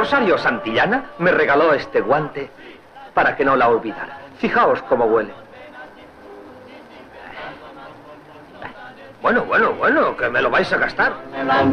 Rosario Santillana me regaló este guante para que no la olvidara. Fijaos cómo huele. Bueno, que me lo vais a gastar.